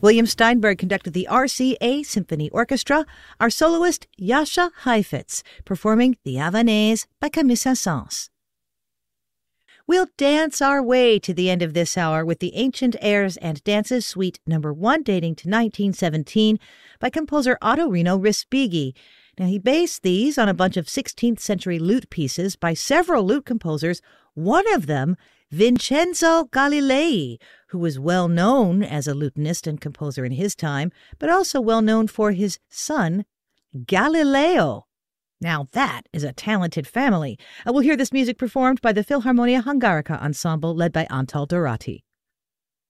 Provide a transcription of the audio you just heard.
William Steinberg conducted the RCA Symphony Orchestra, our soloist Jascha Heifetz, performing the Havanaise by Camille Saint-Saëns. We'll dance our way to the end of this hour with the Ancient Airs and Dances Suite No. 1, dating to 1917, by composer Ottorino Respighi. Now, he based these on a bunch of 16th century lute pieces by several lute composers, one of them Vincenzo Galilei, who was well known as a lutenist and composer in his time, but also well known for his son, Galileo. Now that is a talented family. We'll hear this music performed by the Philharmonia Hungarica Ensemble led by Antal Dorati.